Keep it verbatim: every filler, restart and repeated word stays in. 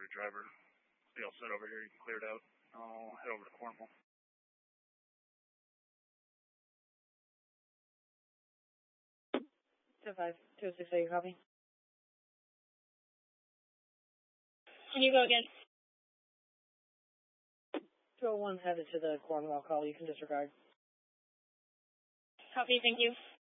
Rotary driver. Be all set over here. You can clear it out. I'll head over to Cornwall. two five, two six eight, copy. Can you go again? two oh one headed to the Cornwall call. You can disregard. Copy, thank you.